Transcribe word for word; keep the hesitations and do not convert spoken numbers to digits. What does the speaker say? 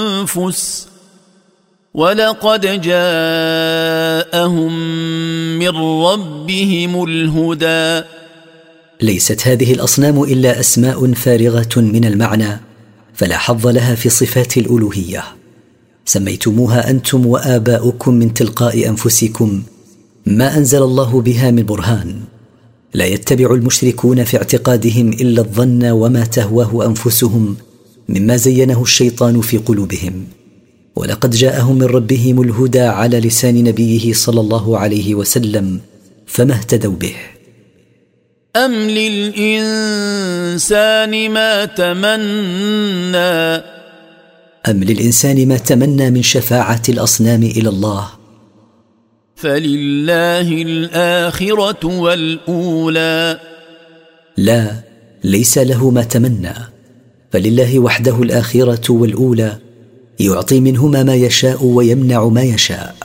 الأنفس ولقد جاءهم من ربهم الهدى. ليست هذه الأصنام إلا أسماء فارغة من المعنى، فلا حظ لها في صفات الألوهية. سميتموها أنتم وآباؤكم من تلقاء أنفسكم، ما أنزل الله بها من برهان. لا يتبع المشركون في اعتقادهم إلا الظن وما تهواه أنفسهم مما زينه الشيطان في قلوبهم. ولقد جاءهم من ربهم الهدى على لسان نبيه صلى الله عليه وسلم، فما اهتدوا به. أم للإنسان ما تمنى أم للإنسان ما تمنى من شفاعة الأصنام إلى الله؟ فلله الآخرة والأولى. لا، ليس له ما تمنى، فلله وحده الآخرة والأولى، يعطي منهما ما يشاء ويمنع ما يشاء.